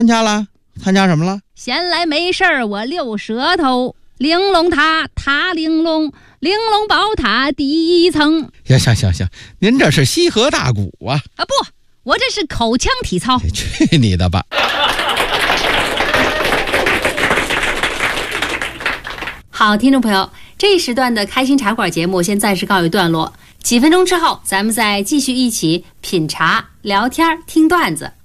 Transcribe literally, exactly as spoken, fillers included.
参加了？参加什么了？ 闲来没事儿我溜舌头，玲珑塔塔玲珑，玲珑宝塔第一层。 行行行行，您这是西河大鼓啊！ 啊不，我这是口腔体操。 去你的吧！ 好，听众朋友，这一时段的开心茶馆节目先暂时告一段落，几分钟之后咱们再继续一起品茶、聊天、听段子。